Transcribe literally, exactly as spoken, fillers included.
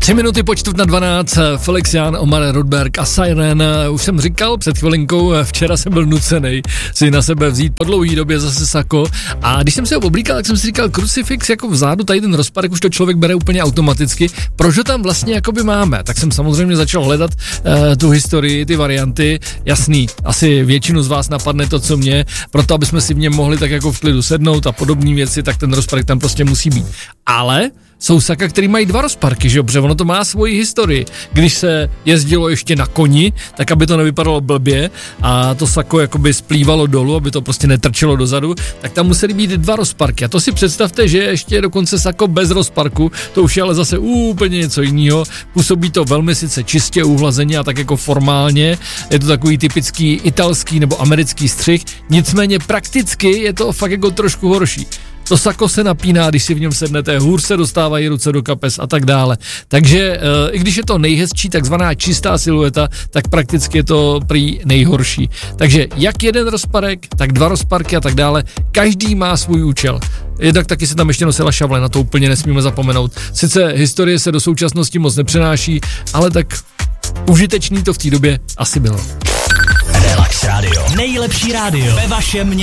Tři minuty po čtvrt na dvanáct, Felix Jan, Omar Rudberg a Siren. Už jsem říkal před chvilinkou, včera jsem byl nucenej si na sebe vzít po dlouhý době zase sako. A když jsem si ho oblíkal, tak jsem si říkal, krucifix jako vzadu, tady ten rozparek už to člověk bere úplně automaticky. Proč ho tam vlastně jakoby máme? Tak jsem samozřejmě začal hledat uh, tu historii, ty varianty. Jasný, asi většinu z vás napadne to, co mě, proto aby jsme si v něm mohli tak jako v klidu sednout a podobné věci, tak ten rozparek tam prostě musí být. Ale jsou saka, který mají dva rozparky, že jo, protože ono to má svoji historii. Když se jezdilo ještě na koni, tak aby to nevypadalo blbě a to sako jakoby splývalo dolů, aby to prostě netrčelo dozadu, tak tam museli být dva rozparky. A to si představte, že ještě dokonce sako bez rozparku, to už je ale zase úplně něco jiného. Působí to velmi sice čistě uhlazeně a tak jako formálně. Je to takový typický italský nebo americký střih, nicméně prakticky je to fakt jako trošku horší. To sako se napíná, když si v něm sednete, hůř se dostávají ruce do kapes a tak dále. Takže e, i když je to nejhezčí, takzvaná čistá silueta, tak prakticky je to prý nejhorší. Takže jak jeden rozparek, tak dva rozparky a tak dále, každý má svůj účel. Jednak taky se tam ještě nosila šavle, na to úplně nesmíme zapomenout. Sice historie se do současnosti moc nepřenáší, ale tak užitečný to v té době asi bylo. Relax Radio. Nejlepší rádio ve vašem městě.